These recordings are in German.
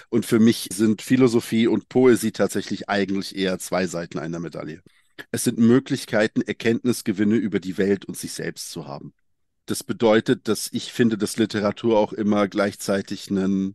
Und für mich sind Philosophie und Poesie tatsächlich eigentlich eher zwei Seiten einer Medaille. Es sind Möglichkeiten, Erkenntnisgewinne über die Welt und sich selbst zu haben. Das bedeutet, dass ich finde, dass Literatur auch immer gleichzeitig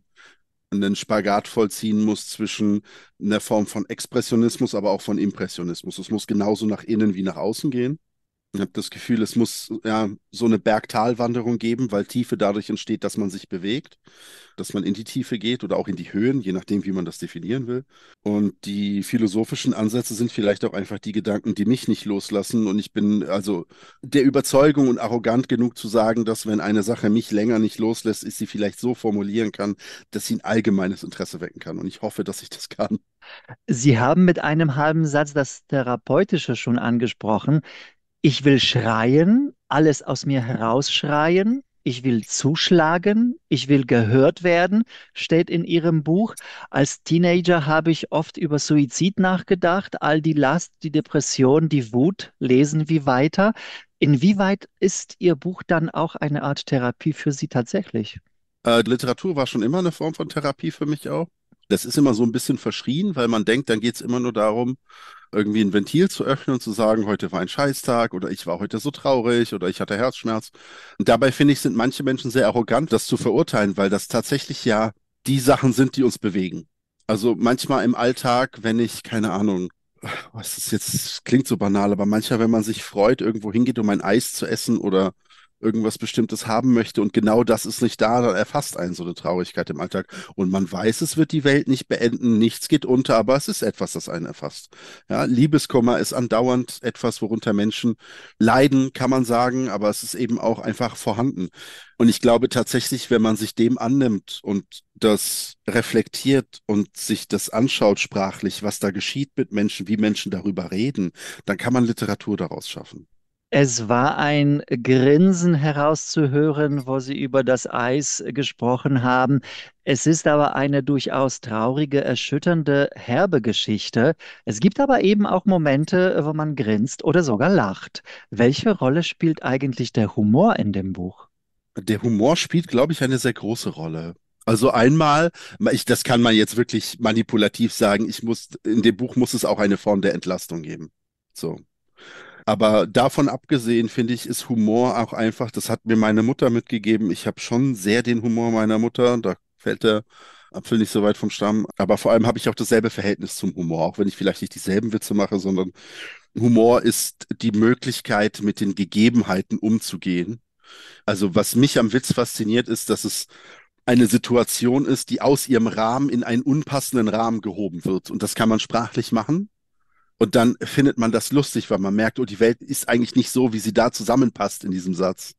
einen Spagat vollziehen muss zwischen einer Form von Expressionismus, aber auch von Impressionismus. Es muss genauso nach innen wie nach außen gehen. Ich habe das Gefühl, es muss ja so eine Bergtalwanderung geben, weil Tiefe dadurch entsteht, dass man sich bewegt, dass man in die Tiefe geht oder auch in die Höhen, je nachdem, wie man das definieren will. Und die philosophischen Ansätze sind vielleicht auch einfach die Gedanken, die mich nicht loslassen. Und ich bin also der Überzeugung und arrogant genug zu sagen, dass wenn eine Sache mich länger nicht loslässt, ich sie vielleicht so formulieren kann, dass sie ein allgemeines Interesse wecken kann. Und ich hoffe, dass ich das kann. Sie haben mit einem halben Satz das Therapeutische schon angesprochen. Ich will schreien, alles aus mir herausschreien. Ich will zuschlagen, ich will gehört werden, steht in Ihrem Buch. Als Teenager habe ich oft über Suizid nachgedacht. All die Last, die Depression, die Wut lesen wie weiter. Inwieweit ist Ihr Buch dann auch eine Art Therapie für Sie tatsächlich? Literatur war schon immer eine Form von Therapie für mich auch. Das ist immer so ein bisschen verschrien, weil man denkt, dann geht es immer nur darum, irgendwie ein Ventil zu öffnen und zu sagen, heute war ein Scheißtag oder ich war heute so traurig oder ich hatte Herzschmerz. Und dabei finde ich, sind manche Menschen sehr arrogant, das zu verurteilen, weil das tatsächlich ja die Sachen sind, die uns bewegen. Also manchmal im Alltag, wenn ich, keine Ahnung, was ist jetzt, das klingt so banal, aber manchmal, wenn man sich freut, irgendwo hingeht, um ein Eis zu essen oder irgendwas Bestimmtes haben möchte und genau das ist nicht da, dann erfasst einen so eine Traurigkeit im Alltag. Und man weiß, es wird die Welt nicht beenden, nichts geht unter, aber es ist etwas, das einen erfasst. Ja, Liebeskummer ist andauernd etwas, worunter Menschen leiden, kann man sagen, aber es ist eben auch einfach vorhanden. Und ich glaube tatsächlich, wenn man sich dem annimmt und das reflektiert und sich das anschaut sprachlich, was da geschieht mit Menschen, wie Menschen darüber reden, dann kann man Literatur daraus schaffen. Es war ein Grinsen herauszuhören, wo Sie über das Eis gesprochen haben. Es ist aber eine durchaus traurige, erschütternde, herbe Geschichte. Es gibt aber eben auch Momente, wo man grinst oder sogar lacht. Welche Rolle spielt eigentlich der Humor in dem Buch? Der Humor spielt, glaube ich, eine sehr große Rolle. Also einmal, das kann man jetzt wirklich manipulativ sagen, in dem Buch muss es auch eine Form der Entlastung geben. So. Aber davon abgesehen, finde ich, ist Humor auch einfach, das hat mir meine Mutter mitgegeben. Ich habe schon sehr den Humor meiner Mutter, da fällt der Apfel nicht so weit vom Stamm. Aber vor allem habe ich auch dasselbe Verhältnis zum Humor, auch wenn ich vielleicht nicht dieselben Witze mache, sondern Humor ist die Möglichkeit, mit den Gegebenheiten umzugehen. Also was mich am Witz fasziniert, ist, dass es eine Situation ist, die aus ihrem Rahmen in einen unpassenden Rahmen gehoben wird. Und das kann man sprachlich machen. Und dann findet man das lustig, weil man merkt, oh, die Welt ist eigentlich nicht so, wie sie da zusammenpasst in diesem Satz.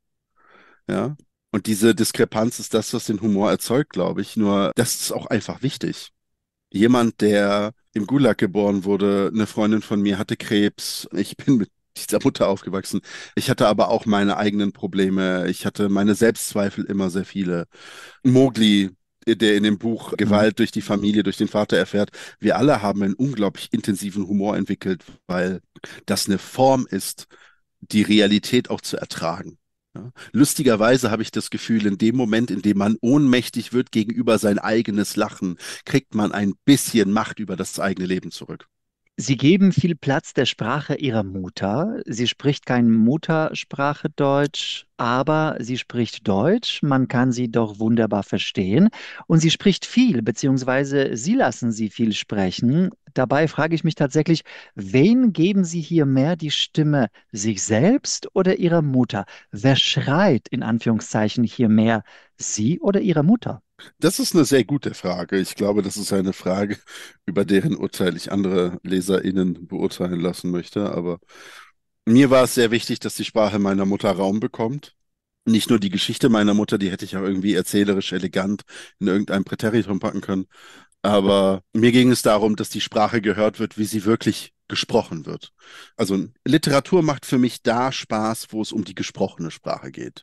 Ja. Und diese Diskrepanz ist das, was den Humor erzeugt, glaube ich. Nur, das ist auch einfach wichtig. Jemand, der im Gulag geboren wurde, eine Freundin von mir hatte Krebs. Ich bin mit dieser Mutter aufgewachsen. Ich hatte aber auch meine eigenen Probleme. Ich hatte meine Selbstzweifel immer sehr viele. Mowgli, der in dem Buch Mhm. Gewalt durch die Familie, durch den Vater erfährt. Wir alle haben einen unglaublich intensiven Humor entwickelt, weil das eine Form ist, die Realität auch zu ertragen. Ja. Lustigerweise habe ich das Gefühl, in dem Moment, in dem man ohnmächtig wird gegenüber sein eigenes Lachen, kriegt man ein bisschen Macht über das eigene Leben zurück. Sie geben viel Platz der Sprache Ihrer Mutter. Sie spricht kein Muttersprache Deutsch, aber sie spricht Deutsch. Man kann sie doch wunderbar verstehen. Und sie spricht viel, beziehungsweise Sie lassen sie viel sprechen. Dabei frage ich mich tatsächlich, wen geben Sie hier mehr die Stimme, sich selbst oder Ihrer Mutter? Wer schreit in Anführungszeichen hier mehr, Sie oder Ihre Mutter? Das ist eine sehr gute Frage. Ich glaube, das ist eine Frage, über deren Urteil ich andere LeserInnen beurteilen lassen möchte. Aber mir war es sehr wichtig, dass die Sprache meiner Mutter Raum bekommt. Nicht nur die Geschichte meiner Mutter, die hätte ich auch irgendwie erzählerisch elegant in irgendein Präteritum packen können. Aber mir ging es darum, dass die Sprache gehört wird, wie sie wirklich gesprochen wird. Also Literatur macht für mich da Spaß, wo es um die gesprochene Sprache geht.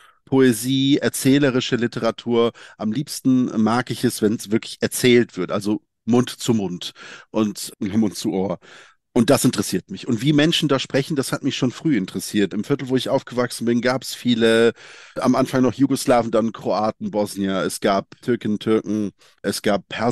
Poesie, erzählerische Literatur. Am liebsten mag ich es, wenn es wirklich erzählt wird, also Mund zu Mund und Mund zu Ohr. Und das interessiert mich. Und wie Menschen da sprechen, das hat mich schon früh interessiert. Im Viertel, wo ich aufgewachsen bin, gab es viele, am Anfang noch Jugoslawen, dann Kroaten, Bosnier, es gab Türken, es gab Perser.